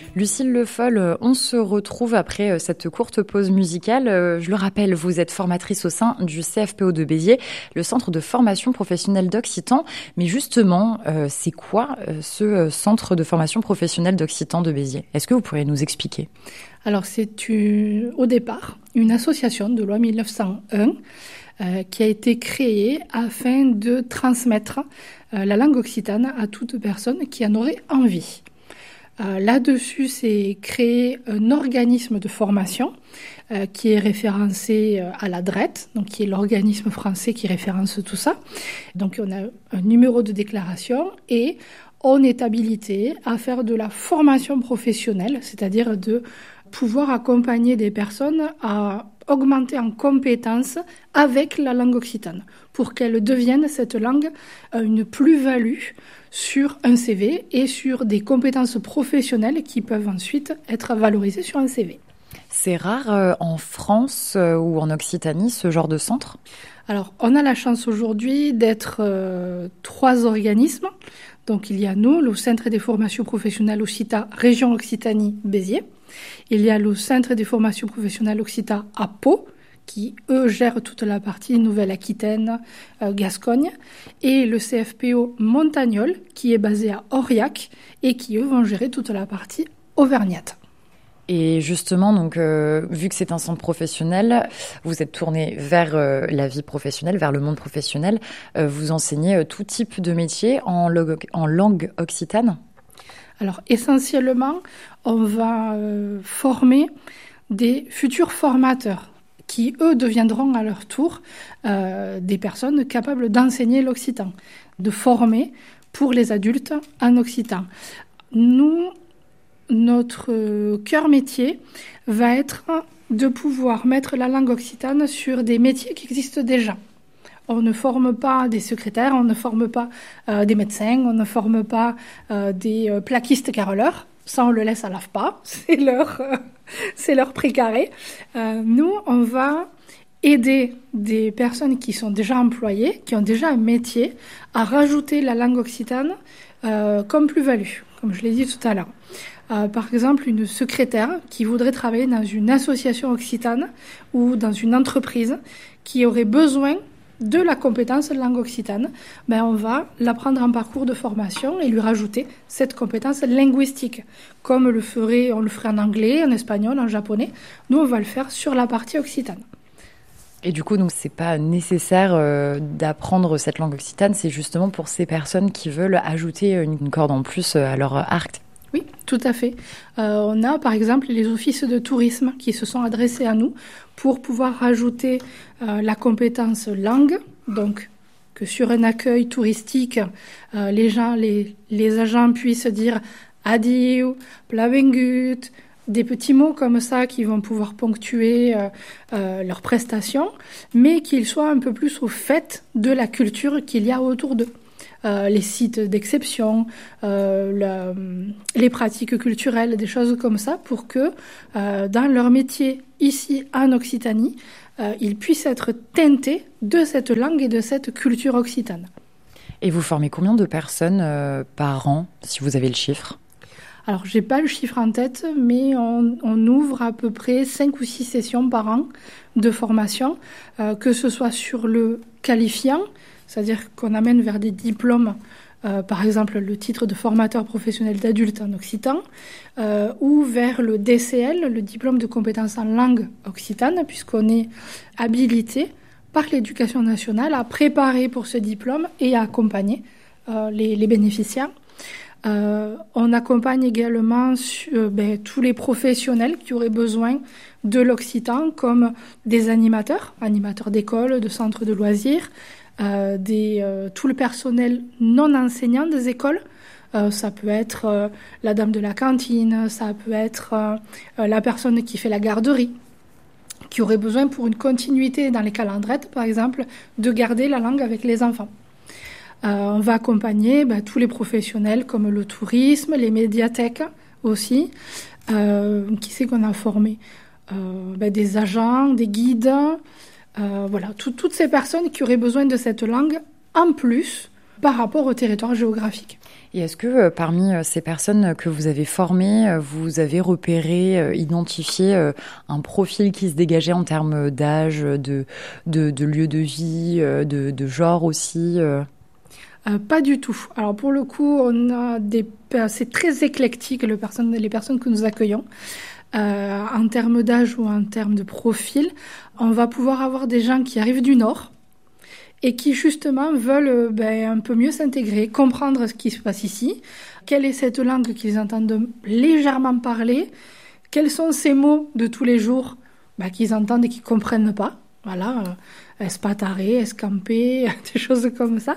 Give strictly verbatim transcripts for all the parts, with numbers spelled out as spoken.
Lucille Le Foll, on se retrouve après cette courte pause musicale. Je le rappelle, vous êtes formatrice au sein du C F P O de Béziers, le centre de formation professionnelle d'Occitan. Mais justement, c'est quoi ce centre de formation professionnelle d'Occitan de Béziers? Est-ce que vous pourriez nous expliquer? Alors c'est une, au départ une association de loi mille neuf cent un euh, qui a été créée afin de transmettre euh, la langue occitane à toute personne qui en aurait envie. Euh, là-dessus, c'est créé un organisme de formation euh, qui est référencé euh, à la D R E T, donc qui est l'organisme français qui référence tout ça. Donc on a un numéro de déclaration et on est habilité à faire de la formation professionnelle, c'est-à-dire de pouvoir accompagner des personnes à augmenter en compétences avec la langue occitane pour qu'elle devienne, cette langue, une plus-value sur un C V et sur des compétences professionnelles qui peuvent ensuite être valorisées sur un C V. C'est rare euh, en France euh, ou en Occitanie, ce genre de centre? Alors, on a la chance aujourd'hui d'être euh, trois organismes. Donc, il y a nous, le Centre des formations professionnelles Occita, Région Occitanie-Béziers. Il y a le Centre des formations professionnelles Occita à Pau, qui, eux, gèrent toute la partie Nouvelle-Aquitaine, euh, Gascogne, et le C F P O Montagnol, qui est basé à Aurillac, et qui, eux, vont gérer toute la partie auvergnate. Et justement, donc, euh, vu que c'est un centre professionnel, vous êtes tourné vers euh, la vie professionnelle, vers le monde professionnel. Euh, vous enseignez euh, tout type de métier en, log- en langue occitane? Alors, essentiellement, on va euh, former des futurs formateurs qui, eux, deviendront à leur tour euh, des personnes capables d'enseigner l'occitan, de former pour les adultes en occitan. Nous, notre cœur métier va être de pouvoir mettre la langue occitane sur des métiers qui existent déjà. On ne forme pas des secrétaires, on ne forme pas euh, des médecins, on ne forme pas euh, des euh, plaquistes carreleurs. Ça, on le laisse à l'A F P A, c'est leur, euh, c'est leur précaré. Euh, nous, on va aider des personnes qui sont déjà employées, qui ont déjà un métier, à rajouter la langue occitane euh, comme plus-value, comme je l'ai dit tout à l'heure. Euh, par exemple, une secrétaire qui voudrait travailler dans une association occitane ou dans une entreprise qui aurait besoin de la compétence langue occitane, ben on va l'apprendre en parcours de formation et lui rajouter cette compétence linguistique, comme le ferait, on le ferait en anglais, en espagnol, en japonais. Nous, on va le faire sur la partie occitane. Et du coup, donc, c'est pas nécessaire euh, d'apprendre cette langue occitane, c'est justement pour ces personnes qui veulent ajouter une corde en plus à leur arc. Oui, tout à fait. Euh, on a par exemple les offices de tourisme qui se sont adressés à nous pour pouvoir rajouter euh, la compétence langue, donc que sur un accueil touristique, euh, les gens, les, les agents puissent dire adieu, plavengut, des petits mots comme ça qui vont pouvoir ponctuer euh, euh, leurs prestations, mais qu'ils soient un peu plus au fait de la culture qu'il y a autour d'eux. Euh, les sites d'exception, euh, la, les pratiques culturelles, des choses comme ça, pour que euh, dans leur métier ici en Occitanie, euh, ils puissent être teintés de cette langue et de cette culture occitane. Et vous formez combien de personnes euh, par an, si vous avez le chiffre? Alors, j'ai pas le chiffre en tête, mais on, on ouvre à peu près cinq ou six sessions par an de formation, euh, que ce soit sur le qualifiant, c'est-à-dire qu'on amène vers des diplômes, euh, par exemple le titre de formateur professionnel d'adulte en occitan, euh, ou vers le D C L, le diplôme de compétences en langue occitane, puisqu'on est habilité par l'éducation nationale à préparer pour ce diplôme et à accompagner euh, les, les bénéficiaires. Euh, on accompagne également euh, ben, tous les professionnels qui auraient besoin de l'occitan, comme des animateurs, animateurs d'école, de centres de loisirs, Euh, des, euh, tout le personnel non enseignant des écoles. Euh, ça peut être euh, la dame de la cantine, ça peut être euh, la personne qui fait la garderie, qui aurait besoin pour une continuité dans les calendrettes, par exemple, de garder la langue avec les enfants. Euh, on va accompagner bah, tous les professionnels comme le tourisme, les médiathèques aussi. Euh, qui c'est qu'on a formé euh, bah, des agents, des guides, Euh, voilà, tout, toutes ces personnes qui auraient besoin de cette langue, en plus par rapport au territoire géographique. Et est-ce que euh, parmi euh, ces personnes que vous avez formées, euh, vous avez repéré, euh, identifié euh, un profil qui se dégageait en termes d'âge, de, de, de lieu de vie, euh, de, de genre aussi euh... Euh, pas du tout. Alors pour le coup, on a des, c'est très éclectique le personne, les personnes que nous accueillons. Euh, en termes d'âge ou en termes de profil, on va pouvoir avoir des gens qui arrivent du Nord et qui justement veulent ben, un peu mieux s'intégrer, comprendre ce qui se passe ici, quelle est cette langue qu'ils entendent légèrement parler, quels sont ces mots de tous les jours ben, qu'ils entendent et qu'ils comprennent pas. Voilà, euh, espatarrer, escamper, des choses comme ça.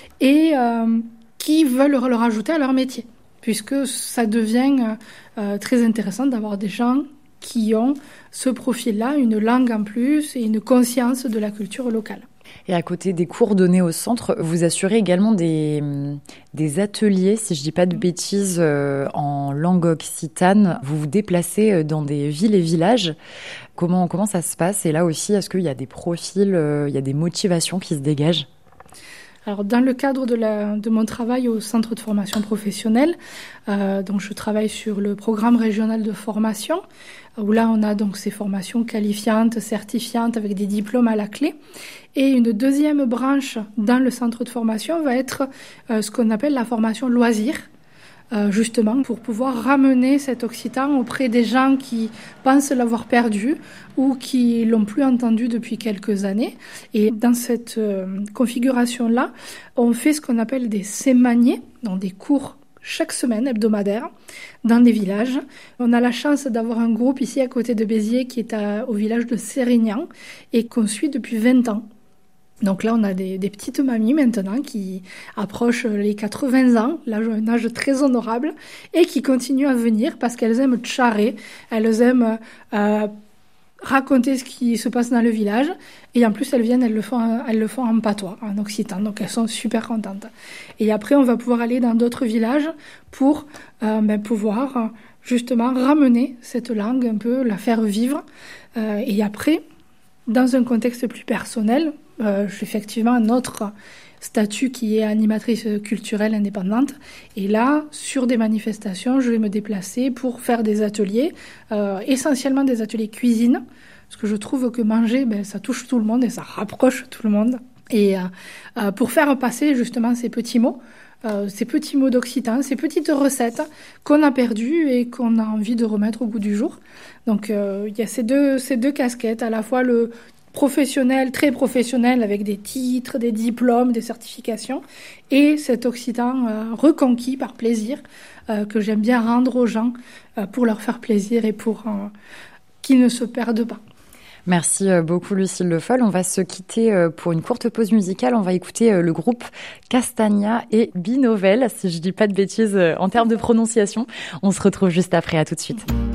Et euh, qui veulent le rajouter à leur métier, puisque ça devient euh, très intéressant d'avoir des gens qui ont ce profil-là, une langue en plus et une conscience de la culture locale. Et à côté des cours donnés au centre, vous assurez également des, des ateliers, si je ne dis pas de bêtises, euh, en langue occitane. Vous vous déplacez dans des villes et villages. Comment, comment ça se passe? Et là aussi, est-ce qu'il y a des profils, euh, il y a des motivations qui se dégagent? Alors, dans le cadre de, la, de mon travail au centre de formation professionnelle, euh, donc je travaille sur le programme régional de formation, où là on a donc ces formations qualifiantes, certifiantes, avec des diplômes à la clé. Et une deuxième branche dans le centre de formation va être euh, ce qu'on appelle la formation loisir, euh, justement pour pouvoir ramener cet occitan auprès des gens qui pensent l'avoir perdu ou qui l'ont plus entendu depuis quelques années. Et dans cette euh, configuration-là, on fait ce qu'on appelle des sémaniers, donc des cours chaque semaine hebdomadaire dans des villages. On a la chance d'avoir un groupe ici à côté de Béziers qui est à, au village de Sérignan et qu'on suit depuis vingt ans. Donc là, on a des, des petites mamies maintenant qui approchent les quatre-vingts ans, l'âge, un âge très honorable, et qui continuent à venir parce qu'elles aiment tcharrer, elles aiment euh, raconter ce qui se passe dans le village, et en plus elles viennent, elles le font, elles le font en patois, en occitan, donc elles sont super contentes. Et après, on va pouvoir aller dans d'autres villages pour euh, ben, pouvoir justement ramener cette langue un peu, la faire vivre. Euh, et après, dans un contexte plus personnel, euh, j'ai effectivement un autre statut qui est animatrice culturelle indépendante. Et là, sur des manifestations, je vais me déplacer pour faire des ateliers, euh, essentiellement des ateliers cuisine, parce que je trouve que manger, ben, ça touche tout le monde et ça rapproche tout le monde. Et euh, euh, pour faire passer justement ces petits mots, euh, ces petits mots d'occitan, ces petites recettes qu'on a perdues et qu'on a envie de remettre au goût du jour. Donc euh, il y a ces deux, ces deux casquettes, à la fois le professionnel, très professionnel, avec des titres, des diplômes, des certifications, et cet occitan euh, reconquis par plaisir, euh, que j'aime bien rendre aux gens euh, pour leur faire plaisir et pour euh, qu'ils ne se perdent pas. Merci beaucoup Lucille Le Foll. On va se quitter pour une courte pause musicale. On va écouter le groupe Castagna et Binovel, si je dis pas de bêtises en termes de prononciation. On se retrouve juste après, à tout de suite.